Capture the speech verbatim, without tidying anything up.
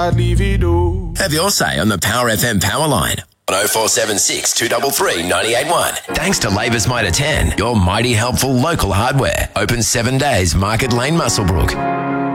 I'd leave it all. Have your say on the Power F M Power Line on oh four seven six, two three three, nine eight one. Thanks to Labour's Mitre ten, your mighty helpful local hardware. Open seven days, Market Lane, Muswellbrook.